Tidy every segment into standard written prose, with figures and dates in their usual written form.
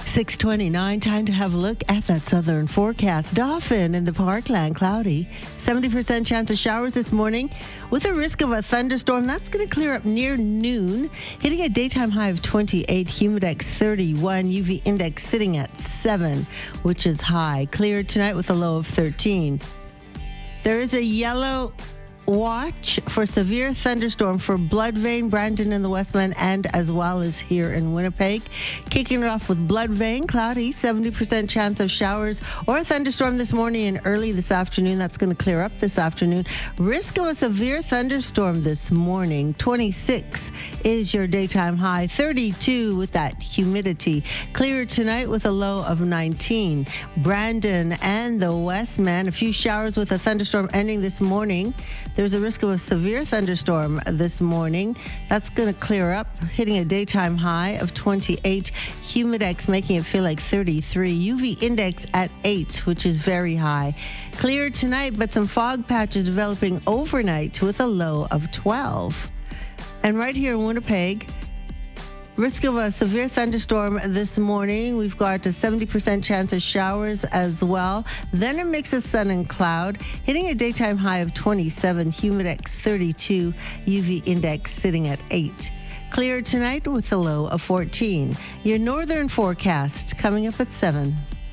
6:29, time to have a look at that southern forecast. Dauphin in the Parkland, cloudy. 70% chance of showers this morning with a risk of a thunderstorm. That's going to clear up near noon, hitting a daytime high of 28, humidex 31, UV index sitting at 7, which is high. Clear tonight with a low of 13. There is a yellow watch for severe thunderstorm for Blood Vein, Brandon in the Westman, and as well as here in Winnipeg. Kicking it off with Blood Vein, cloudy, 70% chance of showers or a thunderstorm this morning and early this afternoon. That's going to clear up this afternoon. Risk of a severe thunderstorm this morning. 26 is your daytime high, 32 with that humidity. Clear tonight with a low of 19. Brandon and the Westman, a few showers with a thunderstorm ending this morning. There's a risk of a severe thunderstorm this morning. That's going to clear up, hitting a daytime high of 28. Humidex making it feel like 33. UV index at 8, which is very high. Clear tonight, but some fog patches developing overnight with a low of 12. And right here in Winnipeg, risk of a severe thunderstorm this morning. We've got a 70% chance of showers as well. Then a mix of sun and cloud, hitting a daytime high of 27, humidex 32, UV index sitting at 8. Clear tonight with a low of 14. Your northern forecast coming up at 7.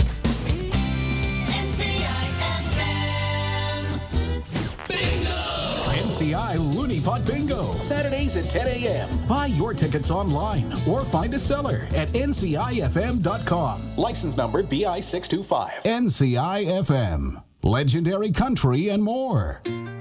NCI Looney Pot Bingo, Saturdays at 10 a.m. Buy your tickets online or find a seller at ncifm.com. License number BI 625. NCI FM. Legendary country and more.